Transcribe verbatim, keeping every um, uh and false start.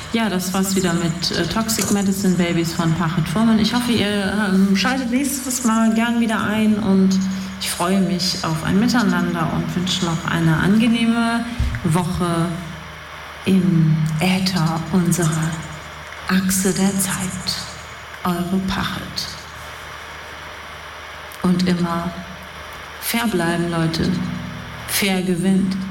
Ja, das war's wieder mit äh, Toxic Medicine Babies von Pachet Fuhrmann. Ich hoffe, ihr ähm, schaltet nächstes Mal gern wieder ein und ich freue mich auf ein Miteinander und wünsche noch eine angenehme Woche im Äther unserer Achse der Zeit. Eure Pachet. Und immer fair bleiben, Leute. Fair gewinnt.